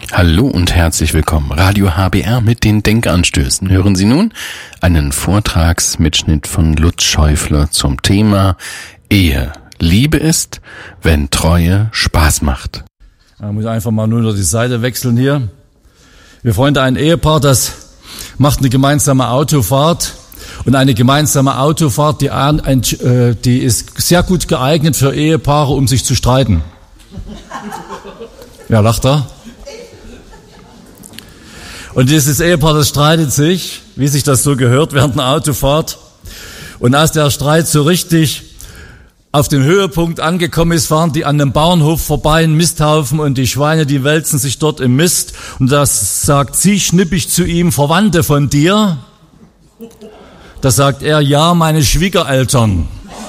Hallo und herzlich willkommen. Radio HBR mit den Denkanstößen. Hören Sie nun einen Vortragsmitschnitt von Lutz Schäufler zum Thema Ehe. Liebe ist, wenn Treue Spaß macht. Ich muss einfach mal nur die Seite wechseln hier. Wir Freunde, ein Ehepaar, das macht eine gemeinsame Autofahrt. Und eine gemeinsame Autofahrt, die ist sehr gut geeignet für Ehepaare, um sich zu streiten. Ja, lacht er? Und dieses Ehepaar, das streitet sich, wie sich das so gehört, während einer Autofahrt. Und als der Streit so richtig auf den Höhepunkt angekommen ist, fahren die an einem Bauernhof vorbei, einen Misthaufen, und die Schweine, die wälzen sich dort im Mist. Und das sagt sie schnippig zu ihm: Verwandte von dir? Da sagt er: ja, meine Schwiegereltern.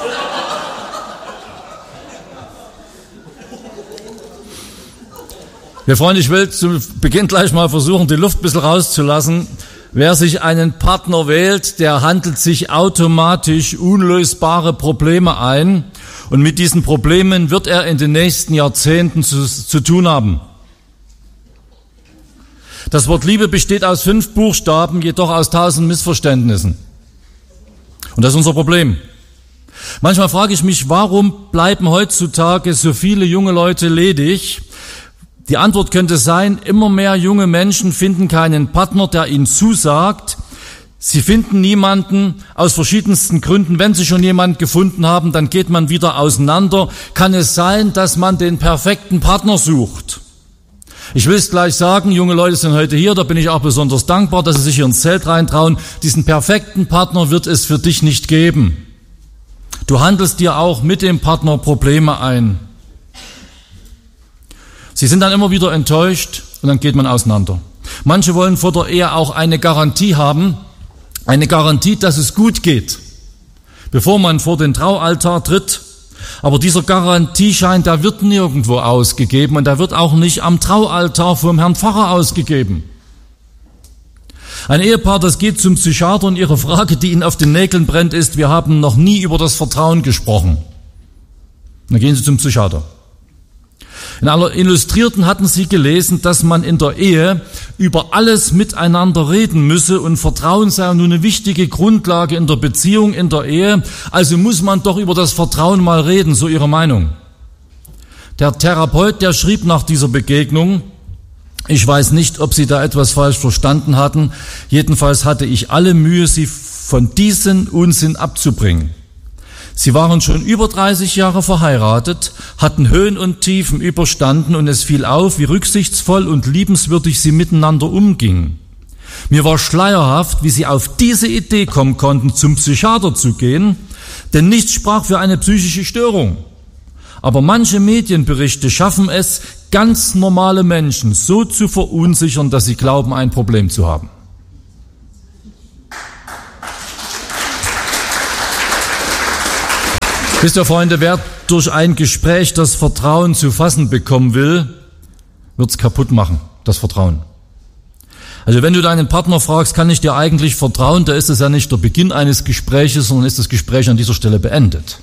Ja, Freunde, ich will zu Beginn gleich mal versuchen, die Luft ein bisschen rauszulassen. Wer sich einen Partner wählt, der handelt sich automatisch unlösbare Probleme ein. Und mit diesen Problemen wird er in den nächsten Jahrzehnten zu tun haben. Das Wort Liebe besteht aus 5 Buchstaben, jedoch aus 1000 Missverständnissen. Und das ist unser Problem. Manchmal frage ich mich, warum bleiben heutzutage so viele junge Leute ledig? Die Antwort könnte sein, immer mehr junge Menschen finden keinen Partner, der ihnen zusagt. Sie finden niemanden aus verschiedensten Gründen. Wenn sie schon jemanden gefunden haben, dann geht man wieder auseinander. Kann es sein, dass man den perfekten Partner sucht? Ich will es gleich sagen, junge Leute sind heute hier, da bin ich auch besonders dankbar, dass sie sich hier ins Zelt reintrauen. Diesen perfekten Partner wird es für dich nicht geben. Du handelst dir auch mit dem Partner Probleme ein. Sie sind dann immer wieder enttäuscht und dann geht man auseinander. Manche wollen vor der Ehe auch eine Garantie haben, eine Garantie, dass es gut geht, bevor man vor den Traualtar tritt. Aber dieser Garantieschein, der wird nirgendwo ausgegeben und der wird auch nicht am Traualtar vom Herrn Pfarrer ausgegeben. Ein Ehepaar, das geht zum Psychiater und ihre Frage, die ihnen auf den Nägeln brennt, ist: wir haben noch nie über das Vertrauen gesprochen. Und dann gehen sie zum Psychiater. In aller Illustrierten hatten sie gelesen, dass man in der Ehe über alles miteinander reden müsse und Vertrauen sei nun eine wichtige Grundlage in der Beziehung, in der Ehe. Also muss man doch über das Vertrauen mal reden, so ihre Meinung. Der Therapeut, der schrieb nach dieser Begegnung: ich weiß nicht, ob Sie da etwas falsch verstanden hatten. Jedenfalls hatte ich alle Mühe, Sie von diesem Unsinn abzubringen. Sie waren schon über 30 Jahre verheiratet, hatten Höhen und Tiefen überstanden und es fiel auf, wie rücksichtsvoll und liebenswürdig sie miteinander umgingen. Mir war schleierhaft, wie sie auf diese Idee kommen konnten, zum Psychiater zu gehen, denn nichts sprach für eine psychische Störung. Aber manche Medienberichte schaffen es, ganz normale Menschen so zu verunsichern, dass sie glauben, ein Problem zu haben. Wisst ihr, Freunde, wer durch ein Gespräch das Vertrauen zu fassen bekommen will, wird's kaputt machen, das Vertrauen. Also wenn du deinen Partner fragst, kann ich dir eigentlich vertrauen, da ist es ja nicht der Beginn eines Gespräches, sondern ist das Gespräch an dieser Stelle beendet.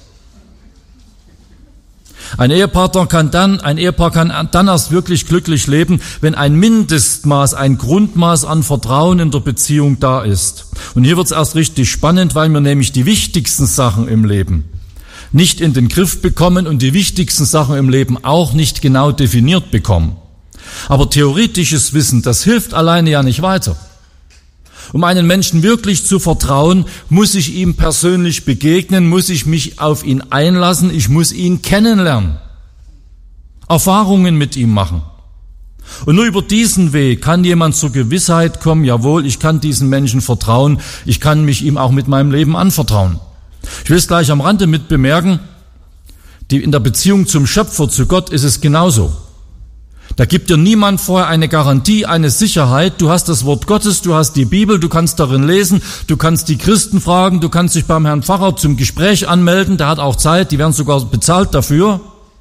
Ein Ehepaar kann dann erst wirklich glücklich leben, wenn ein Mindestmaß, ein Grundmaß an Vertrauen in der Beziehung da ist. Und hier wird's erst richtig spannend, weil wir nämlich die wichtigsten Sachen im Leben nicht in den Griff bekommen und die wichtigsten Sachen im Leben auch nicht genau definiert bekommen. Aber theoretisches Wissen, das hilft alleine ja nicht weiter. Um einen Menschen wirklich zu vertrauen, muss ich ihm persönlich begegnen, muss ich mich auf ihn einlassen, ich muss ihn kennenlernen, Erfahrungen mit ihm machen. Und nur über diesen Weg kann jemand zur Gewissheit kommen: jawohl, ich kann diesem Menschen vertrauen, ich kann mich ihm auch mit meinem Leben anvertrauen. Ich will es gleich am Rande mit bemerken, in der Beziehung zum Schöpfer, zu Gott, ist es genauso. Da gibt dir niemand vorher eine Garantie, eine Sicherheit. Du hast das Wort Gottes, du hast die Bibel, du kannst darin lesen, du kannst die Christen fragen, du kannst dich beim Herrn Pfarrer zum Gespräch anmelden, der hat auch Zeit, die werden sogar bezahlt dafür.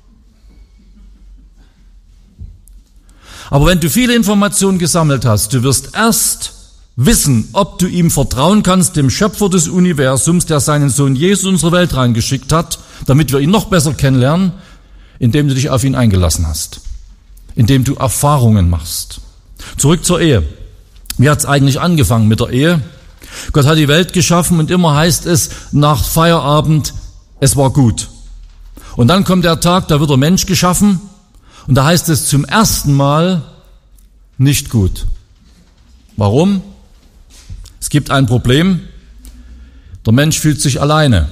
Aber wenn du viele Informationen gesammelt hast, du wirst erst wissen, ob du ihm vertrauen kannst, dem Schöpfer des Universums, der seinen Sohn Jesus in unsere Welt reingeschickt hat, damit wir ihn noch besser kennenlernen, indem du dich auf ihn eingelassen hast, indem du Erfahrungen machst. Zurück zur Ehe. Wie hat's eigentlich angefangen mit der Ehe? Gott hat die Welt geschaffen und immer heißt es nach Feierabend, es war gut. Und dann kommt der Tag, da wird der Mensch geschaffen und da heißt es zum ersten Mal nicht gut. Warum? Es gibt ein Problem. Der Mensch fühlt sich alleine.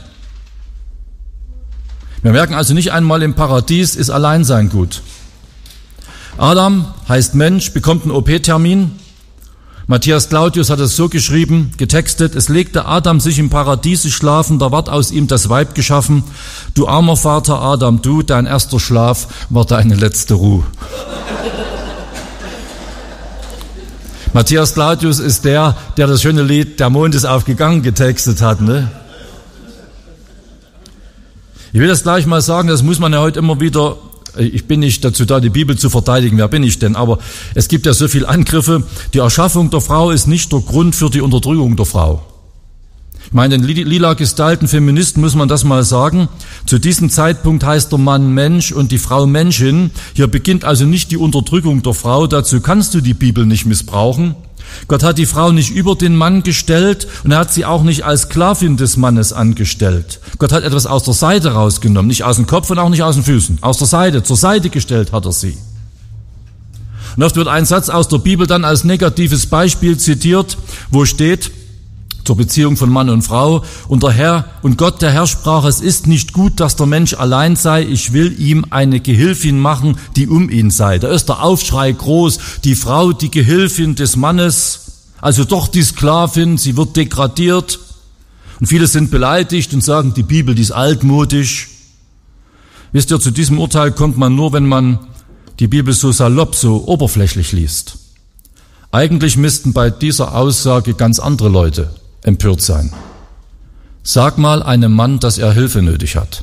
Wir merken also nicht einmal im Paradies ist Alleinsein gut. Adam heißt Mensch, bekommt einen OP-Termin. Matthias Claudius hat es so geschrieben, getextet: Es legte Adam sich im Paradiese schlafen, da ward aus ihm das Weib geschaffen. Du armer Vater Adam, du, dein erster Schlaf war deine letzte Ruhe. Matthias Claudius ist der das schöne Lied Der Mond ist aufgegangen getextet hat, ne? Ich will das gleich mal sagen, das muss man ja heute immer wieder, ich bin nicht dazu da, die Bibel zu verteidigen, wer bin ich denn? Aber es gibt ja so viele Angriffe. Die Erschaffung der Frau ist nicht der Grund für die Unterdrückung der Frau. Ich meine, den lila gestalten Feministen muss man das mal sagen. Zu diesem Zeitpunkt heißt der Mann Mensch und die Frau Menschin. Hier beginnt also nicht die Unterdrückung der Frau. Dazu kannst du die Bibel nicht missbrauchen. Gott hat die Frau nicht über den Mann gestellt und er hat sie auch nicht als Sklavin des Mannes angestellt. Gott hat etwas aus der Seite rausgenommen, nicht aus dem Kopf und auch nicht aus den Füßen. Aus der Seite, zur Seite gestellt hat er sie. Und oft wird ein Satz aus der Bibel dann als negatives Beispiel zitiert, wo steht, zur Beziehung von Mann und Frau, und der Herr und Gott, der Herr, sprach: Es ist nicht gut, dass der Mensch allein sei, ich will ihm eine Gehilfin machen, die um ihn sei. Da ist der Aufschrei groß, die Frau, die Gehilfin des Mannes, also doch die Sklavin, sie wird degradiert. Und viele sind beleidigt und sagen, die Bibel, die ist altmodisch. Wisst ihr, zu diesem Urteil kommt man nur, wenn man die Bibel so salopp, so oberflächlich liest. Eigentlich müssten bei dieser Aussage ganz andere Leute empört sein. Sag mal einem Mann, dass er Hilfe nötig hat.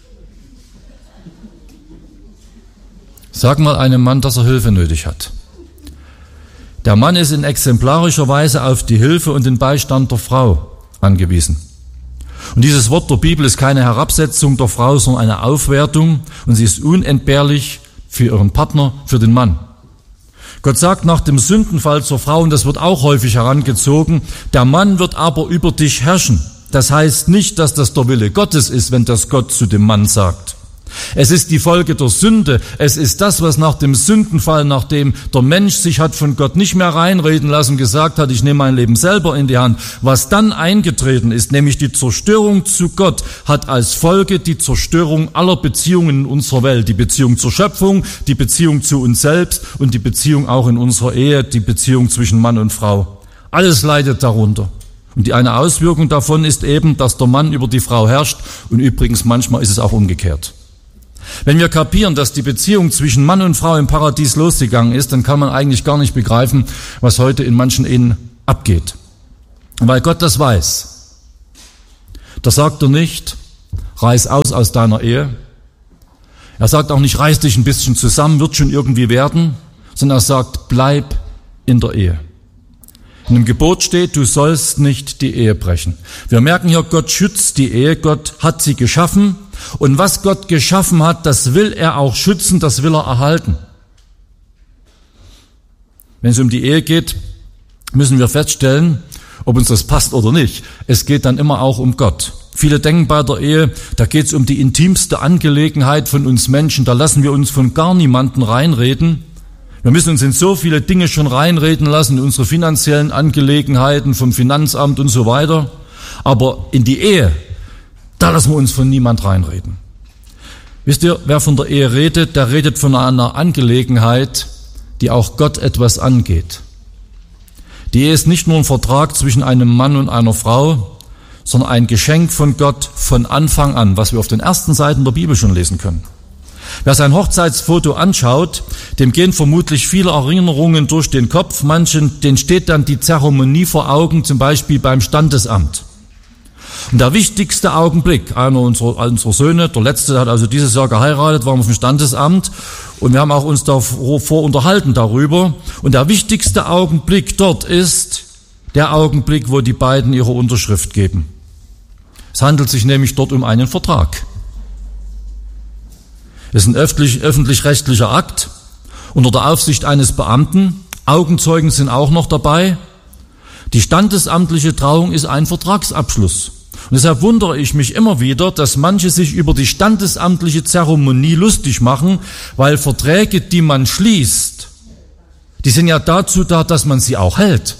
Sag mal einem Mann, dass er Hilfe nötig hat. Der Mann ist in exemplarischer Weise auf die Hilfe und den Beistand der Frau angewiesen. Und dieses Wort der Bibel ist keine Herabsetzung der Frau, sondern eine Aufwertung, und sie ist unentbehrlich für ihren Partner, für den Mann. Gott sagt nach dem Sündenfall zur Frau, und das wird auch häufig herangezogen, der Mann wird aber über dich herrschen. Das heißt nicht, dass das der Wille Gottes ist, wenn das Gott zu dem Mann sagt. Es ist die Folge der Sünde. Es ist das, was nach dem Sündenfall, nachdem der Mensch sich hat von Gott nicht mehr reinreden lassen, gesagt hat, ich nehme mein Leben selber in die Hand. Was dann eingetreten ist, nämlich die Zerstörung zu Gott, hat als Folge die Zerstörung aller Beziehungen in unserer Welt. Die Beziehung zur Schöpfung, die Beziehung zu uns selbst und die Beziehung auch in unserer Ehe, die Beziehung zwischen Mann und Frau. Alles leidet darunter. Und die eine Auswirkung davon ist eben, dass der Mann über die Frau herrscht, und übrigens manchmal ist es auch umgekehrt. Wenn wir kapieren, dass die Beziehung zwischen Mann und Frau im Paradies losgegangen ist, dann kann man eigentlich gar nicht begreifen, was heute in manchen Ehen abgeht. Und weil Gott das weiß, da sagt er nicht, reiß aus deiner Ehe. Er sagt auch nicht, reiß dich ein bisschen zusammen, wird schon irgendwie werden, sondern er sagt, bleib in der Ehe. In dem Gebot steht, du sollst nicht die Ehe brechen. Wir merken hier, Gott schützt die Ehe, Gott hat sie geschaffen. Und was Gott geschaffen hat, das will er auch schützen, das will er erhalten. Wenn es um die Ehe geht, müssen wir feststellen, ob uns das passt oder nicht. Es geht dann immer auch um Gott. Viele denken bei der Ehe, da geht es um die intimste Angelegenheit von uns Menschen, da lassen wir uns von gar niemanden reinreden. Wir müssen uns in so viele Dinge schon reinreden lassen, in unsere finanziellen Angelegenheiten vom Finanzamt und so weiter. Aber in die Ehe, da lassen wir uns von niemand reinreden. Wisst ihr, wer von der Ehe redet, der redet von einer Angelegenheit, die auch Gott etwas angeht. Die Ehe ist nicht nur ein Vertrag zwischen einem Mann und einer Frau, sondern ein Geschenk von Gott von Anfang an, was wir auf den ersten Seiten der Bibel schon lesen können. Wer sein Hochzeitsfoto anschaut, dem gehen vermutlich viele Erinnerungen durch den Kopf. Manchen, denen steht dann die Zeremonie vor Augen, zum Beispiel beim Standesamt. Und der wichtigste Augenblick, einer unserer Söhne, der letzte hat also dieses Jahr geheiratet, waren auf dem Standesamt, und wir haben auch uns davor unterhalten darüber. Und der wichtigste Augenblick dort ist der Augenblick, wo die beiden ihre Unterschrift geben. Es handelt sich nämlich dort um einen Vertrag. Es ist ein öffentlich-rechtlicher Akt unter der Aufsicht eines Beamten, Augenzeugen sind auch noch dabei. Die standesamtliche Trauung ist ein Vertragsabschluss. Und deshalb wundere ich mich immer wieder, dass manche sich über die standesamtliche Zeremonie lustig machen, weil Verträge, die man schließt, die sind ja dazu da, dass man sie auch hält.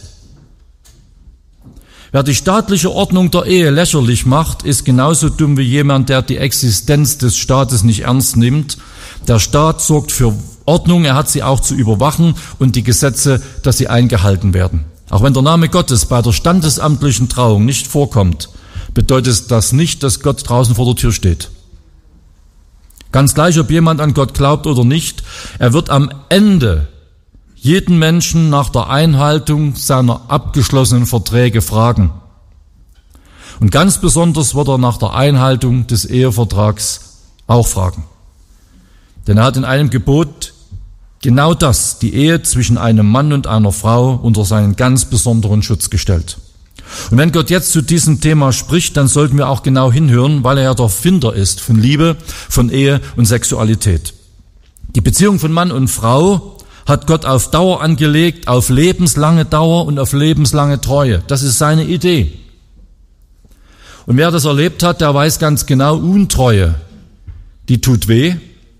Wer die staatliche Ordnung der Ehe lächerlich macht, ist genauso dumm wie jemand, der die Existenz des Staates nicht ernst nimmt. Der Staat sorgt für Ordnung, er hat sie auch zu überwachen und die Gesetze, dass sie eingehalten werden. Auch wenn der Name Gottes bei der standesamtlichen Trauung nicht vorkommt, bedeutet das nicht, dass Gott draußen vor der Tür steht. Ganz gleich, ob jemand an Gott glaubt oder nicht, er wird am Ende jeden Menschen nach der Einhaltung seiner abgeschlossenen Verträge fragen. Und ganz besonders wird er nach der Einhaltung des Ehevertrags auch fragen. Denn er hat in einem Gebot genau das, die Ehe zwischen einem Mann und einer Frau, unter seinen ganz besonderen Schutz gestellt. Und wenn Gott jetzt zu diesem Thema spricht, dann sollten wir auch genau hinhören, weil er ja der Finder ist von Liebe, von Ehe und Sexualität. Die Beziehung von Mann und Frau hat Gott auf Dauer angelegt, auf lebenslange Dauer und auf lebenslange Treue. Das ist seine Idee. Und wer das erlebt hat, der weiß ganz genau, Untreue, die tut weh.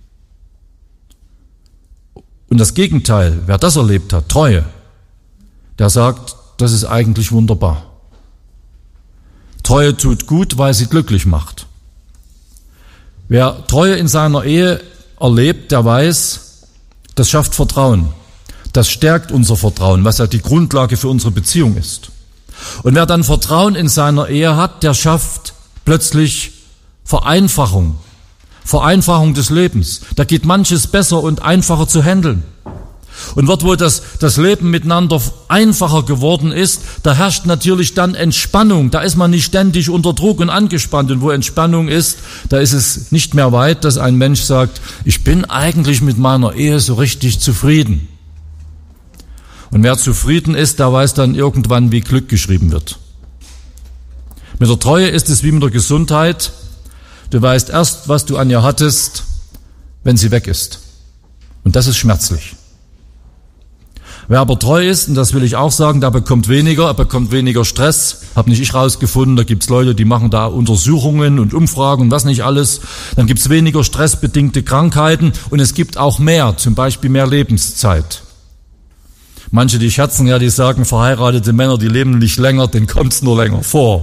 Und das Gegenteil, wer das erlebt hat, Treue, der sagt, das ist eigentlich wunderbar. Treue tut gut, weil sie glücklich macht. Wer Treue in seiner Ehe erlebt, der weiß, das schafft Vertrauen. Das stärkt unser Vertrauen, was ja die Grundlage für unsere Beziehung ist. Und wer dann Vertrauen in seiner Ehe hat, der schafft plötzlich Vereinfachung des Lebens. Da geht manches besser und einfacher zu handeln. Und dort, wo das Leben miteinander einfacher geworden ist, da herrscht natürlich dann Entspannung. Da ist man nicht ständig unter Druck und angespannt. Und wo Entspannung ist, da ist es nicht mehr weit, dass ein Mensch sagt, ich bin eigentlich mit meiner Ehe so richtig zufrieden. Und wer zufrieden ist, der weiß dann irgendwann, wie Glück geschrieben wird. Mit der Treue ist es wie mit der Gesundheit. Du weißt erst, was du an ihr hattest, wenn sie weg ist. Und das ist schmerzlich. Wer aber treu ist, und das will ich auch sagen, der bekommt weniger Stress. Hab nicht ich rausgefunden, da gibt's Leute, die machen da Untersuchungen und Umfragen und was nicht alles. Dann gibt's weniger stressbedingte Krankheiten und es gibt auch mehr, zum Beispiel mehr Lebenszeit. Manche, die scherzen ja, die sagen, verheiratete Männer, die leben nicht länger, denen kommt's nur länger vor.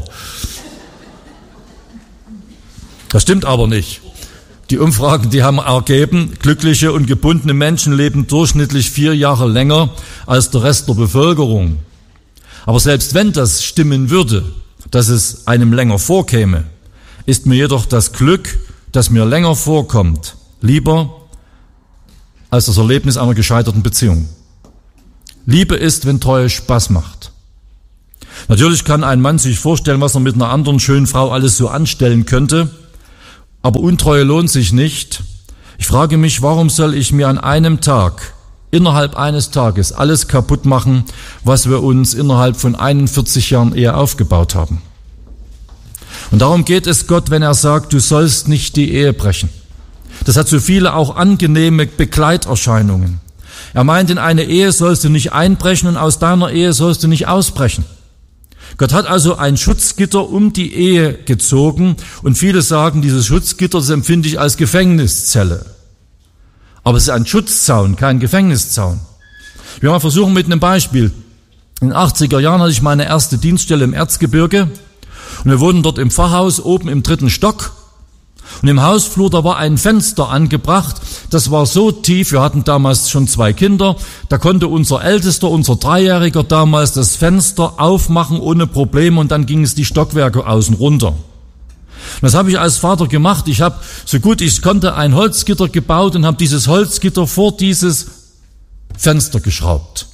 Das stimmt aber nicht. Die Umfragen, die haben ergeben, glückliche und gebundene Menschen leben durchschnittlich 4 Jahre länger als der Rest der Bevölkerung. Aber selbst wenn das stimmen würde, dass es einem länger vorkäme, ist mir jedoch das Glück, das mir länger vorkommt, lieber als das Erlebnis einer gescheiterten Beziehung. Liebe ist, wenn Treue Spaß macht. Natürlich kann ein Mann sich vorstellen, was er mit einer anderen schönen Frau alles so anstellen könnte, aber Untreue lohnt sich nicht. Ich frage mich, warum soll ich mir an einem Tag, innerhalb eines Tages, alles kaputt machen, was wir uns innerhalb von 41 Jahren Ehe aufgebaut haben? Und darum geht es Gott, wenn er sagt, du sollst nicht die Ehe brechen. Das hat so viele auch angenehme Begleiterscheinungen. Er meint, in eine Ehe sollst du nicht einbrechen und aus deiner Ehe sollst du nicht ausbrechen. Gott hat also ein Schutzgitter um die Ehe gezogen und viele sagen, dieses Schutzgitter, das empfinde ich als Gefängniszelle. Aber es ist ein Schutzzaun, kein Gefängniszaun. Ich will mal versuchen mit einem Beispiel. In den 80er Jahren hatte ich meine erste Dienststelle im Erzgebirge und wir wohnten dort im Pfarrhaus oben im 3. Stock. Und im Hausflur, da war ein Fenster angebracht, das war so tief, wir hatten damals schon 2 Kinder, da konnte unser Ältester, unser 3-Jähriger damals das Fenster aufmachen ohne Probleme und dann ging es die Stockwerke außen runter. Und das habe ich als Vater gemacht, ich habe so gut ich konnte ein Holzgitter gebaut und habe dieses Holzgitter vor dieses Fenster geschraubt.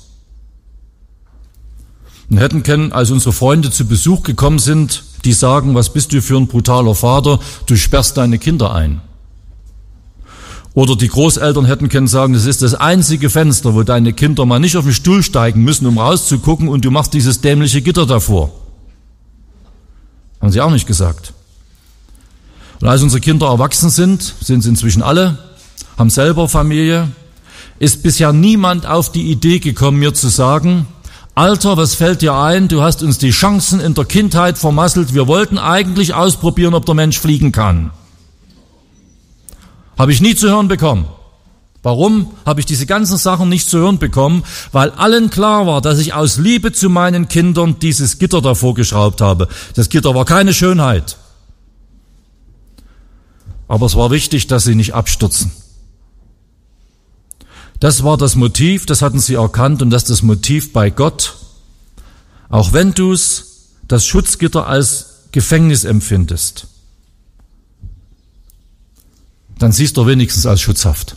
Und hätten können, als unsere Freunde zu Besuch gekommen sind, die sagen, was bist du für ein brutaler Vater, du sperrst deine Kinder ein. Oder die Großeltern hätten können sagen, das ist das einzige Fenster, wo deine Kinder mal nicht auf den Stuhl steigen müssen, um rauszugucken und du machst dieses dämliche Gitter davor. Haben sie auch nicht gesagt. Und als unsere Kinder erwachsen sind, sind sie inzwischen alle, haben selber Familie. ist bisher niemand auf die Idee gekommen, mir zu sagen, Alter, was fällt dir ein? Du hast uns die Chancen in der Kindheit vermasselt. Wir wollten eigentlich ausprobieren, ob der Mensch fliegen kann. Habe ich nie zu hören bekommen. Warum habe ich diese ganzen Sachen nicht zu hören bekommen? Weil allen klar war, dass ich aus Liebe zu meinen Kindern dieses Gitter davor geschraubt habe. Das Gitter war keine Schönheit. Aber es war wichtig, dass sie nicht abstürzen. Das war das Motiv, das hatten sie erkannt und das ist das Motiv bei Gott. Auch wenn du das Schutzgitter als Gefängnis empfindest, dann siehst du wenigstens als schutzhaft.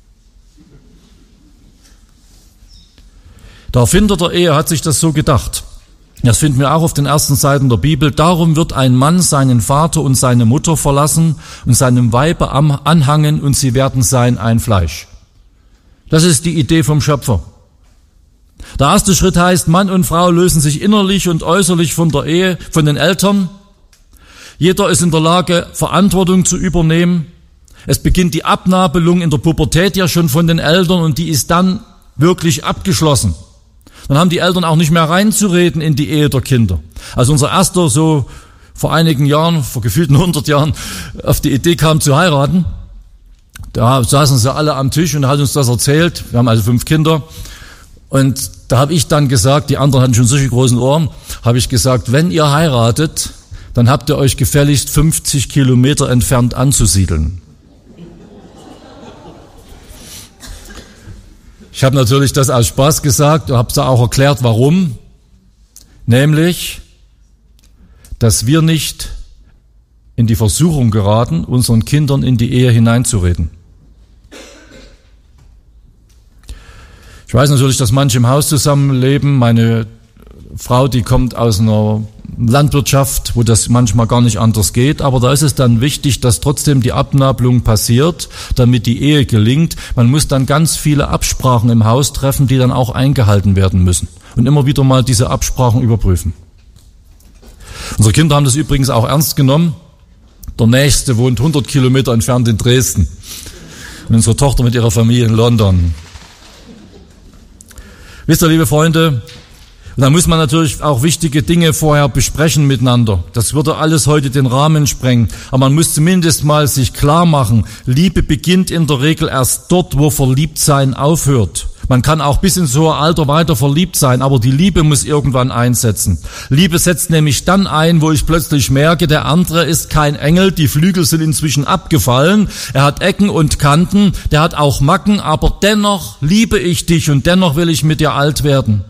Der Erfinder der Ehe hat sich das so gedacht. Das finden wir auch auf den ersten Seiten der Bibel. Darum wird ein Mann seinen Vater und seine Mutter verlassen und seinem Weibe anhangen und sie werden sein ein Fleisch. Das ist die Idee vom Schöpfer. Der erste Schritt heißt, Mann und Frau lösen sich innerlich und äußerlich von der Ehe, von den Eltern. Jeder ist in der Lage, Verantwortung zu übernehmen. Es beginnt die Abnabelung in der Pubertät ja schon von den Eltern und die ist dann wirklich abgeschlossen. Dann haben die Eltern auch nicht mehr reinzureden in die Ehe der Kinder. Als unser Erster so vor einigen Jahren, vor gefühlten 100 Jahren, auf die Idee kam zu heiraten, da saßen sie alle am Tisch und er hat uns das erzählt. Wir haben also 5 Kinder. Und da habe ich dann gesagt, die anderen hatten schon solche großen Ohren, habe ich gesagt, wenn ihr heiratet, dann habt ihr euch gefälligst 50 Kilometer entfernt anzusiedeln. Ich habe natürlich das aus Spaß gesagt und habe da auch erklärt, warum. Nämlich, dass wir nicht in die Versuchung geraten, unseren Kindern in die Ehe hineinzureden. Ich weiß natürlich, dass manche im Haus zusammenleben. Meine Frau, die kommt aus einer Landwirtschaft, wo das manchmal gar nicht anders geht. Aber da ist es dann wichtig, dass trotzdem die Abnabelung passiert, damit die Ehe gelingt. Man muss dann ganz viele Absprachen im Haus treffen, die dann auch eingehalten werden müssen. Und immer wieder mal diese Absprachen überprüfen. Unsere Kinder haben das übrigens auch ernst genommen. Der Nächste wohnt 100 Kilometer entfernt in Dresden. Und unsere Tochter mit ihrer Familie in London. Wisst ihr, liebe Freunde, und da muss man natürlich auch wichtige Dinge vorher besprechen miteinander. Das würde alles heute den Rahmen sprengen. Aber man muss zumindest mal sich klar machen, Liebe beginnt in der Regel erst dort, wo Verliebtsein aufhört. Man kann auch bis ins hohe Alter weiter verliebt sein, aber die Liebe muss irgendwann einsetzen. Liebe setzt nämlich dann ein, wo ich plötzlich merke, der andere ist kein Engel, die Flügel sind inzwischen abgefallen, er hat Ecken und Kanten, der hat auch Macken, aber dennoch liebe ich dich und dennoch will ich mit dir alt werden.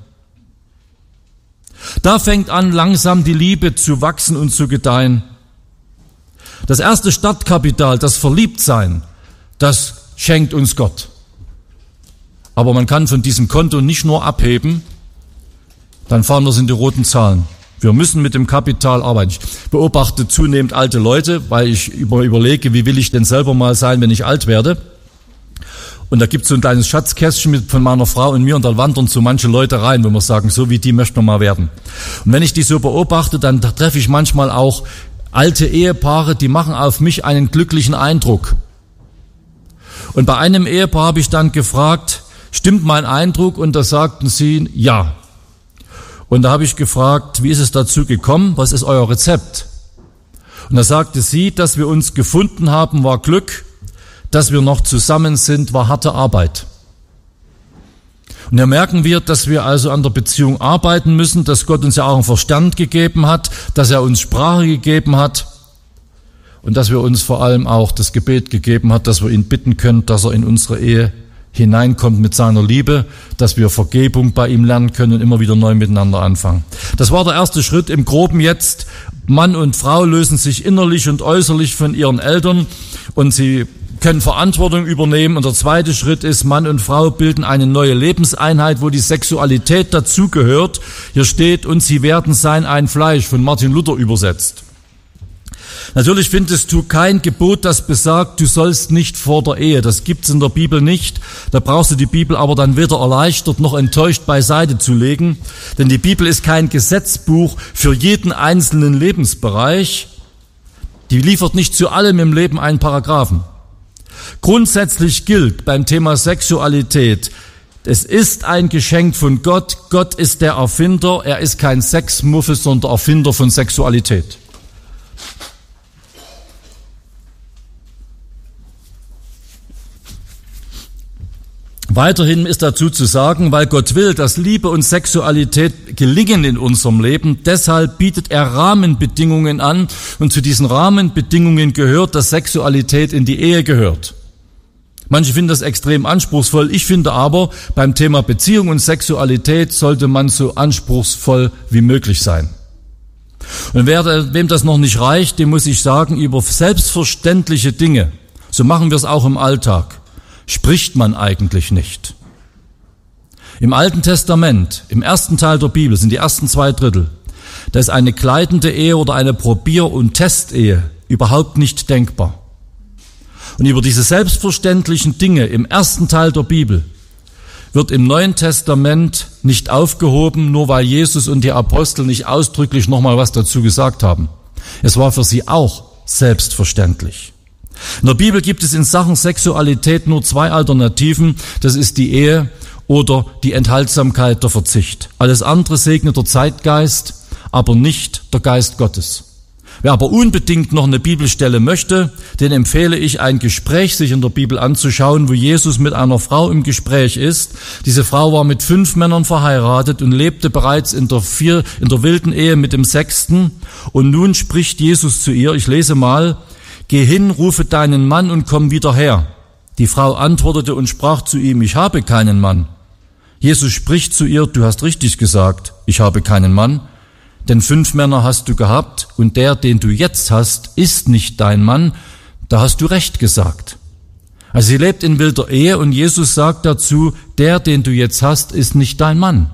Da fängt an, langsam die Liebe zu wachsen und zu gedeihen. Das erste Startkapital, das Verliebtsein, das schenkt uns Gott. Aber man kann von diesem Konto nicht nur abheben, dann fahren wir in die roten Zahlen. Wir müssen mit dem Kapital arbeiten. Ich beobachte zunehmend alte Leute, weil ich überlege, wie will ich denn selber mal sein, wenn ich alt werde. Und da gibt es so ein kleines Schatzkästchen von meiner Frau und mir und da wandern so manche Leute rein, wo wir sagen, so wie die möchten wir mal werden. Und wenn ich die so beobachte, dann treffe ich manchmal auch alte Ehepaare, die machen auf mich einen glücklichen Eindruck. Und bei einem Ehepaar habe ich dann gefragt, stimmt mein Eindruck? Und da sagten sie, ja. Und da habe ich gefragt, wie ist es dazu gekommen? Was ist euer Rezept? Und da sagte sie, dass wir uns gefunden haben, war Glück. Dass wir noch zusammen sind, war harte Arbeit. Und da merken wir, dass wir also an der Beziehung arbeiten müssen, dass Gott uns ja auch einen Verstand gegeben hat, dass er uns Sprache gegeben hat und dass wir uns vor allem auch das Gebet gegeben hat, dass wir ihn bitten können, dass er in unsere Ehe hineinkommt mit seiner Liebe, dass wir Vergebung bei ihm lernen können und immer wieder neu miteinander anfangen. Das war der erste Schritt im Groben jetzt. Mann und Frau lösen sich innerlich und äußerlich von ihren Eltern und sie können Verantwortung übernehmen. Und der zweite Schritt ist, Mann und Frau bilden eine neue Lebenseinheit, wo die Sexualität dazugehört. Hier steht, und sie werden sein ein Fleisch, von Martin Luther übersetzt. Natürlich findest du kein Gebot, das besagt, du sollst nicht vor der Ehe. Das gibt's in der Bibel nicht. Da brauchst du die Bibel aber dann weder erleichtert noch enttäuscht beiseite zu legen. Denn die Bibel ist kein Gesetzbuch für jeden einzelnen Lebensbereich. Die liefert nicht zu allem im Leben einen Paragraphen. Grundsätzlich gilt beim Thema Sexualität, es ist ein Geschenk von Gott. Gott ist der Erfinder. Er ist kein Sexmuffel, sondern Erfinder von Sexualität. Weiterhin ist dazu zu sagen, weil Gott will, dass Liebe und Sexualität gelingen in unserem Leben, deshalb bietet er Rahmenbedingungen an und zu diesen Rahmenbedingungen gehört, dass Sexualität in die Ehe gehört. Manche finden das extrem anspruchsvoll, ich finde aber, beim Thema Beziehung und Sexualität sollte man so anspruchsvoll wie möglich sein. Und wem das noch nicht reicht, dem muss ich sagen, über selbstverständliche Dinge, so machen wir es auch im Alltag, spricht man eigentlich nicht. Im Alten Testament, im ersten Teil der Bibel, sind die ersten 2/3, da ist eine gleitende Ehe oder eine Probier- und Testehe überhaupt nicht denkbar. Und über diese selbstverständlichen Dinge im ersten Teil der Bibel wird im Neuen Testament nicht aufgehoben, nur weil Jesus und die Apostel nicht ausdrücklich nochmal was dazu gesagt haben. Es war für sie auch selbstverständlich. In der Bibel gibt es in Sachen Sexualität nur 2 Alternativen. Das ist die Ehe oder die Enthaltsamkeit, der Verzicht. Alles andere segnet der Zeitgeist, aber nicht der Geist Gottes. Wer aber unbedingt noch eine Bibelstelle möchte, den empfehle ich, ein Gespräch sich in der Bibel anzuschauen, wo Jesus mit einer Frau im Gespräch ist. Diese Frau war mit 5 Männern verheiratet und lebte bereits in der wilden Ehe mit dem 6. Und nun spricht Jesus zu ihr, ich lese mal, geh hin, rufe deinen Mann und komm wieder her. Die Frau antwortete und sprach zu ihm, ich habe keinen Mann. Jesus spricht zu ihr, du hast richtig gesagt, ich habe keinen Mann. Denn 5 Männer hast du gehabt und der, den du jetzt hast, ist nicht dein Mann. Da hast du recht gesagt. Also sie lebt in wilder Ehe und Jesus sagt dazu, der, den du jetzt hast, ist nicht dein Mann.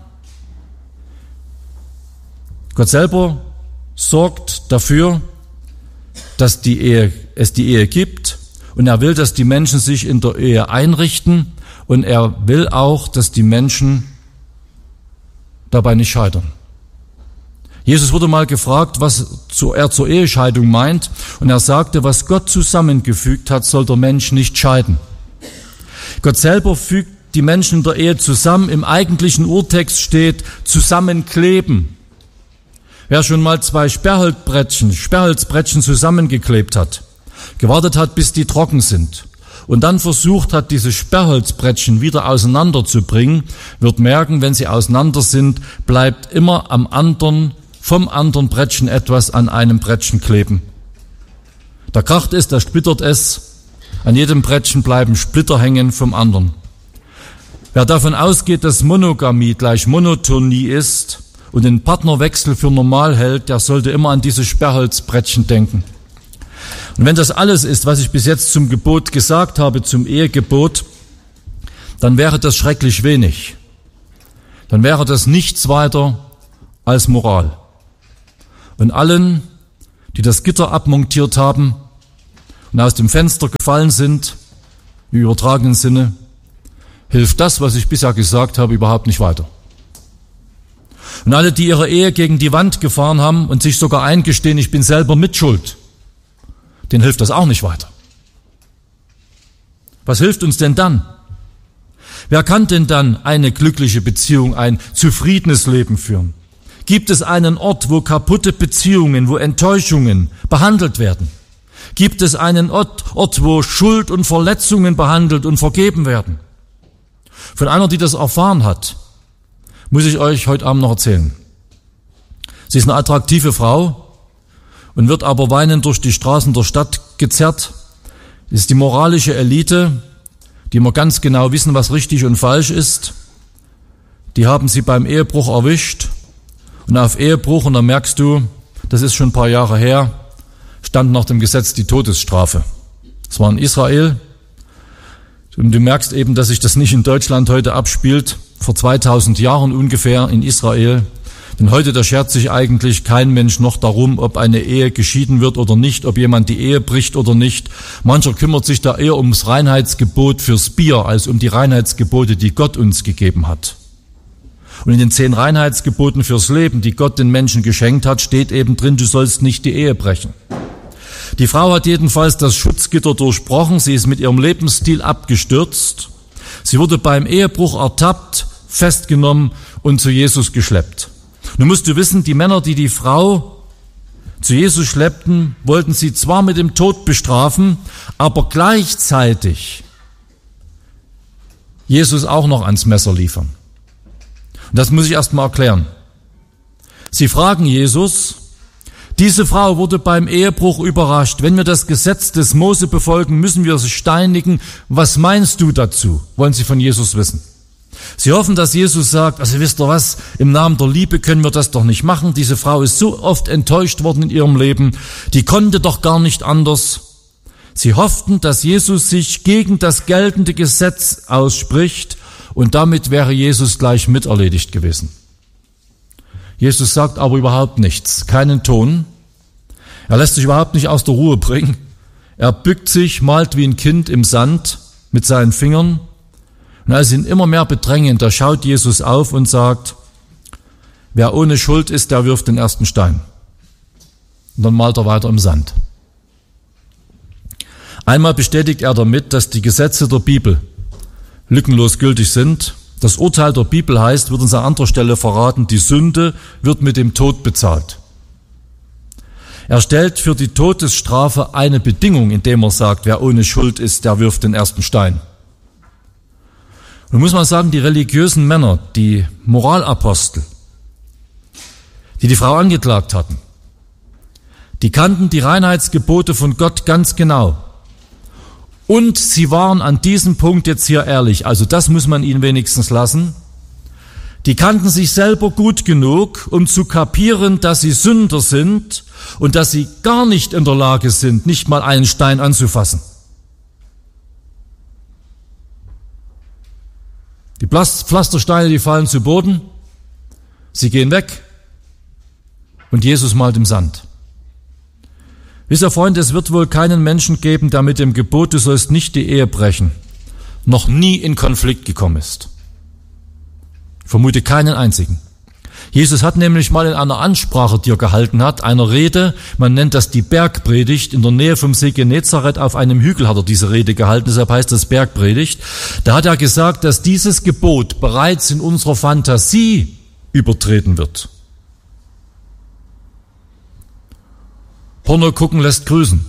Gott selber sorgt dafür, dass es die Ehe gibt und er will, dass die Menschen sich in der Ehe einrichten und er will auch, dass die Menschen dabei nicht scheitern. Jesus wurde mal gefragt, was er zur Ehescheidung meint, und er sagte, was Gott zusammengefügt hat, soll der Mensch nicht scheiden. Gott selber fügt die Menschen in der Ehe zusammen. Im eigentlichen Urtext steht zusammenkleben. Wer schon mal 2 Sperrholzbrettchen zusammengeklebt hat, gewartet hat, bis die trocken sind und dann versucht hat, diese Sperrholzbrettchen wieder auseinanderzubringen, wird merken, wenn sie auseinander sind, bleibt immer vom anderen Brettchen etwas an einem Brettchen kleben. Da kracht es, da splittert es, an jedem Brettchen bleiben Splitter hängen vom anderen. Wer davon ausgeht, dass Monogamie gleich Monotonie ist und den Partnerwechsel für normal hält, der sollte immer an diese Sperrholzbrettchen denken. Und wenn das alles ist, was ich bis jetzt zum Gebot gesagt habe, zum Ehegebot, dann wäre das schrecklich wenig. Dann wäre das nichts weiter als Moral. Und allen, die das Gitter abmontiert haben und aus dem Fenster gefallen sind, im übertragenen Sinne, hilft das, was ich bisher gesagt habe, überhaupt nicht weiter. Und alle, die ihre Ehe gegen die Wand gefahren haben und sich sogar eingestehen, ich bin selber mitschuld, denen hilft das auch nicht weiter. Was hilft uns denn dann? Wer kann denn dann eine glückliche Beziehung, ein zufriedenes Leben führen? Gibt es einen Ort, wo kaputte Beziehungen, wo Enttäuschungen behandelt werden? Gibt es einen Ort, wo Schuld und Verletzungen behandelt und vergeben werden? Von einer, die das erfahren hat, muss ich euch heute Abend noch erzählen. Sie ist eine attraktive Frau und wird aber weinend durch die Straßen der Stadt gezerrt. Das ist die moralische Elite, die immer ganz genau wissen, was richtig und falsch ist. Die haben sie beim Ehebruch erwischt. Und auf Ehebruch, und dann merkst du, das ist schon ein paar Jahre her, stand nach dem Gesetz die Todesstrafe. Das war in Israel. Und du merkst eben, dass sich das nicht in Deutschland heute abspielt, vor 2000 Jahren ungefähr in Israel. Denn heute, da schert sich eigentlich kein Mensch noch darum, ob eine Ehe geschieden wird oder nicht, ob jemand die Ehe bricht oder nicht. Mancher kümmert sich da eher ums Reinheitsgebot fürs Bier, als um die Reinheitsgebote, die Gott uns gegeben hat. Und in den 10 Reinheitsgeboten fürs Leben, die Gott den Menschen geschenkt hat, steht eben drin, du sollst nicht die Ehe brechen. Die Frau hat jedenfalls das Schutzgitter durchbrochen, sie ist mit ihrem Lebensstil abgestürzt, sie wurde beim Ehebruch ertappt, festgenommen und zu Jesus geschleppt. Nun musst du wissen, die Männer, die die Frau zu Jesus schleppten, wollten sie zwar mit dem Tod bestrafen, aber gleichzeitig Jesus auch noch ans Messer liefern. Und das muss ich erst mal erklären. Sie fragen Jesus, diese Frau wurde beim Ehebruch überrascht. Wenn wir das Gesetz des Mose befolgen, müssen wir sie steinigen. Was meinst du dazu? Wollen sie von Jesus wissen. Sie hoffen, dass Jesus sagt, also wisst ihr was, im Namen der Liebe können wir das doch nicht machen. Diese Frau ist so oft enttäuscht worden in ihrem Leben, die konnte doch gar nicht anders. Sie hofften, dass Jesus sich gegen das geltende Gesetz ausspricht und damit wäre Jesus gleich miterledigt gewesen. Jesus sagt aber überhaupt nichts, keinen Ton. Er lässt sich überhaupt nicht aus der Ruhe bringen. Er bückt sich, malt wie ein Kind im Sand mit seinen Fingern. Und als sie ihn immer mehr bedrängen, da schaut Jesus auf und sagt, wer ohne Schuld ist, der wirft den ersten Stein. Und dann malt er weiter im Sand. Einmal bestätigt er damit, dass die Gesetze der Bibel lückenlos gültig sind. Das Urteil der Bibel heißt, wird uns an anderer Stelle verraten, die Sünde wird mit dem Tod bezahlt. Er stellt für die Todesstrafe eine Bedingung, indem er sagt, wer ohne Schuld ist, der wirft den ersten Stein. Nun muss man sagen, die religiösen Männer, die Moralapostel, die Frau angeklagt hatten, die kannten die Reinheitsgebote von Gott ganz genau. Und sie waren an diesem Punkt jetzt hier ehrlich, also das muss man ihnen wenigstens lassen. Die kannten sich selber gut genug, um zu kapieren, dass sie Sünder sind und dass sie gar nicht in der Lage sind, nicht mal einen Stein anzufassen. Die Pflastersteine, die fallen zu Boden, sie gehen weg und Jesus malt im Sand. Wisst ihr, Freunde, es wird wohl keinen Menschen geben, der mit dem Gebot, du sollst nicht die Ehe brechen, noch nie in Konflikt gekommen ist. Ich vermute keinen einzigen. Jesus hat nämlich mal in einer Ansprache, die er gehalten hat, einer Rede, man nennt das die Bergpredigt, in der Nähe vom See Genezareth auf einem Hügel hat er diese Rede gehalten, deshalb heißt das Bergpredigt. Da hat er gesagt, dass dieses Gebot bereits in unserer Fantasie übertreten wird. Porno gucken lässt grüßen.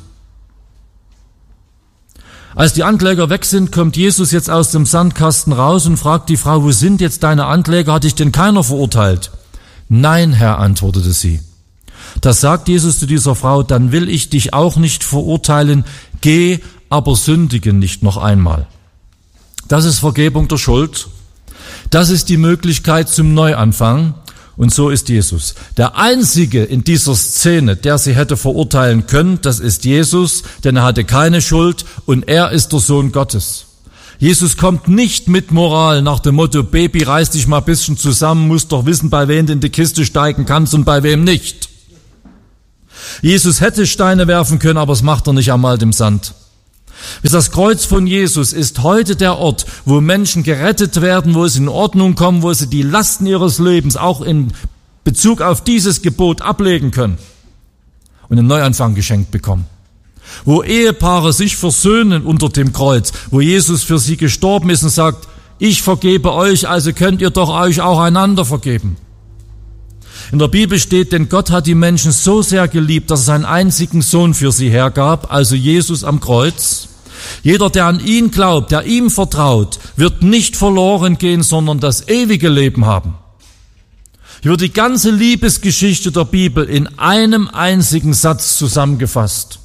Als die Ankläger weg sind, kommt Jesus jetzt aus dem Sandkasten raus und fragt die Frau, wo sind jetzt deine Ankläger? Hat dich denn keiner verurteilt? Nein, Herr, antwortete sie. Da sagt Jesus zu dieser Frau, dann will ich dich auch nicht verurteilen, geh, aber sündige nicht noch einmal. Das ist Vergebung der Schuld. Das ist die Möglichkeit zum Neuanfang. Und so ist Jesus. Der Einzige in dieser Szene, der sie hätte verurteilen können, das ist Jesus, denn er hatte keine Schuld und er ist der Sohn Gottes. Jesus kommt nicht mit Moral nach dem Motto, Baby, reiß dich mal ein bisschen zusammen, musst doch wissen, bei wem du in die Kiste steigen kannst und bei wem nicht. Jesus hätte Steine werfen können, aber das macht er nicht, er malt im Sand. Das Kreuz von Jesus ist heute der Ort, wo Menschen gerettet werden, wo sie in Ordnung kommen, wo sie die Lasten ihres Lebens auch in Bezug auf dieses Gebot ablegen können und einen Neuanfang geschenkt bekommen. Wo Ehepaare sich versöhnen unter dem Kreuz, wo Jesus für sie gestorben ist und sagt, ich vergebe euch, also könnt ihr doch euch auch einander vergeben. In der Bibel steht, denn Gott hat die Menschen so sehr geliebt, dass er seinen einzigen Sohn für sie hergab, also Jesus am Kreuz. Jeder, der an ihn glaubt, der ihm vertraut, wird nicht verloren gehen, sondern das ewige Leben haben. Hier wird die ganze Liebesgeschichte der Bibel in einem einzigen Satz zusammengefasst.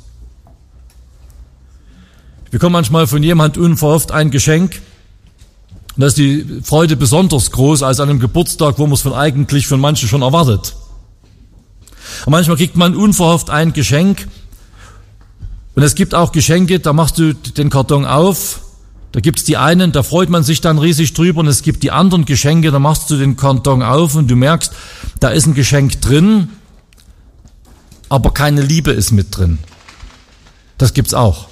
Ich bekomme manchmal von jemand unverhofft ein Geschenk. Und da ist die Freude besonders groß als an einem Geburtstag, wo man es eigentlich von manchen schon erwartet. Und manchmal kriegt man unverhofft ein Geschenk. Und es gibt auch Geschenke, da machst du den Karton auf, da gibt's die einen, da freut man sich dann riesig drüber, und es gibt die anderen Geschenke, da machst du den Karton auf und du merkst, da ist ein Geschenk drin, aber keine Liebe ist mit drin. Das gibt's auch.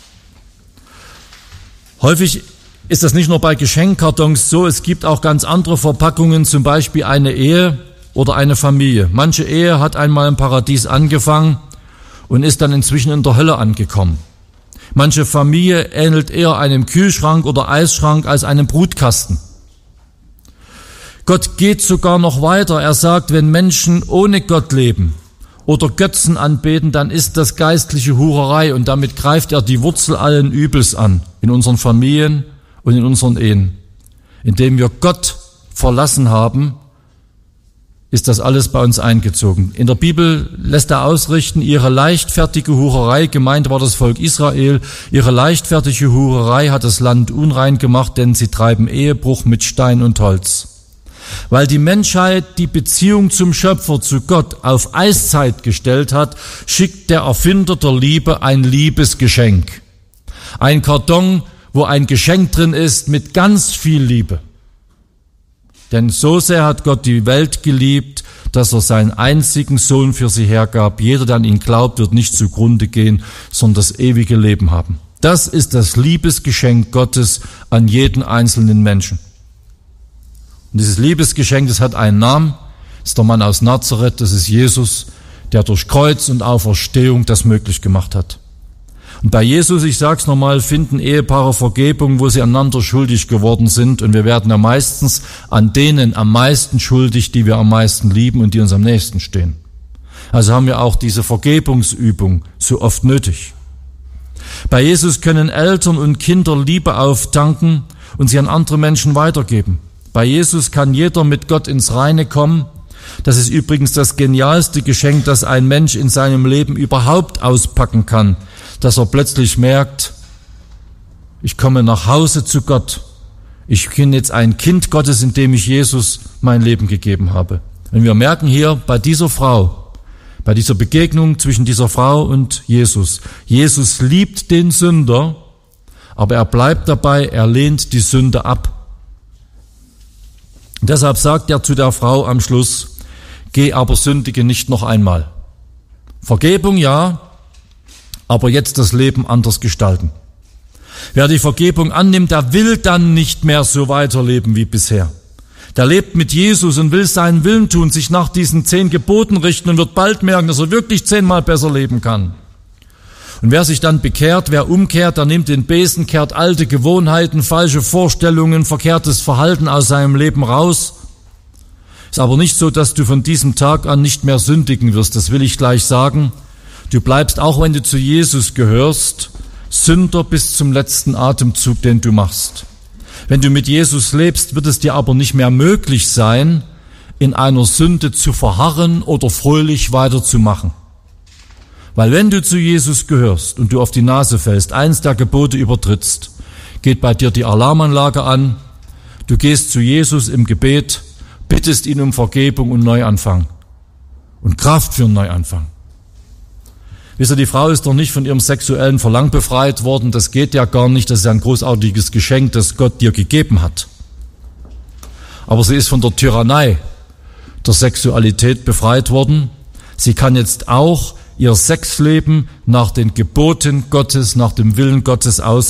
Häufig ist das nicht nur bei Geschenkkartons so, es gibt auch ganz andere Verpackungen, zum Beispiel eine Ehe oder eine Familie. Manche Ehe hat einmal im Paradies angefangen und ist dann inzwischen in der Hölle angekommen. Manche Familie ähnelt eher einem Kühlschrank oder Eisschrank als einem Brutkasten. Gott geht sogar noch weiter. Er sagt, wenn Menschen ohne Gott leben oder Götzen anbeten, dann ist das geistliche Hurerei, und damit greift er die Wurzel allen Übels an, in unseren Familien und in unseren Ehen. Indem wir Gott verlassen haben, ist das alles bei uns eingezogen. In der Bibel lässt er ausrichten, ihre leichtfertige Hurerei, gemeint war das Volk Israel, ihre leichtfertige Hurerei hat das Land unrein gemacht, denn sie treiben Ehebruch mit Stein und Holz. Weil die Menschheit die Beziehung zum Schöpfer, zu Gott, auf Eiszeit gestellt hat, schickt der Erfinder der Liebe ein Liebesgeschenk. Ein Karton, wo ein Geschenk drin ist mit ganz viel Liebe. Denn so sehr hat Gott die Welt geliebt, dass er seinen einzigen Sohn für sie hergab. Jeder, der an ihn glaubt, wird nicht zugrunde gehen, sondern das ewige Leben haben. Das ist das Liebesgeschenk Gottes an jeden einzelnen Menschen. Und dieses Liebesgeschenk, das hat einen Namen, das ist der Mann aus Nazareth, das ist Jesus, der durch Kreuz und Auferstehung das möglich gemacht hat. Und bei Jesus, ich sag's nochmal, finden Ehepaare Vergebung, wo sie einander schuldig geworden sind, und wir werden ja meistens an denen am meisten schuldig, die wir am meisten lieben und die uns am nächsten stehen. Also haben wir auch diese Vergebungsübung so oft nötig. Bei Jesus können Eltern und Kinder Liebe auftanken und sie an andere Menschen weitergeben. Bei Jesus kann jeder mit Gott ins Reine kommen. Das ist übrigens das genialste Geschenk, das ein Mensch in seinem Leben überhaupt auspacken kann, dass er plötzlich merkt, ich komme nach Hause zu Gott. Ich bin jetzt ein Kind Gottes, indem ich Jesus mein Leben gegeben habe. Und wir merken hier bei dieser Frau, bei dieser Begegnung zwischen dieser Frau und Jesus, Jesus liebt den Sünder, aber er bleibt dabei, er lehnt die Sünde ab. Und deshalb sagt er zu der Frau am Schluss, geh aber sündige nicht noch einmal. Vergebung ja, aber jetzt das Leben anders gestalten. Wer die Vergebung annimmt, der will dann nicht mehr so weiterleben wie bisher. Der lebt mit Jesus und will seinen Willen tun, sich nach diesen 10 Geboten richten und wird bald merken, dass er wirklich 10-mal besser leben kann. Und wer sich dann bekehrt, wer umkehrt, der nimmt den Besen, kehrt alte Gewohnheiten, falsche Vorstellungen, verkehrtes Verhalten aus seinem Leben raus. Ist aber nicht so, dass du von diesem Tag an nicht mehr sündigen wirst, das will ich gleich sagen. Du bleibst, auch wenn du zu Jesus gehörst, Sünder bis zum letzten Atemzug, den du machst. Wenn du mit Jesus lebst, wird es dir aber nicht mehr möglich sein, in einer Sünde zu verharren oder fröhlich weiterzumachen. Weil wenn du zu Jesus gehörst und du auf die Nase fällst, eins der Gebote übertrittst, geht bei dir die Alarmanlage an, du gehst zu Jesus im Gebet, bittest ihn um Vergebung und Neuanfang und Kraft für einen Neuanfang. Wisst ihr, die Frau ist doch nicht von ihrem sexuellen Verlangen befreit worden, das geht ja gar nicht, das ist ja ein großartiges Geschenk, das Gott dir gegeben hat. Aber sie ist von der Tyrannei der Sexualität befreit worden. Sie kann jetzt auch ihr Sexleben nach den Geboten Gottes, nach dem Willen Gottes aus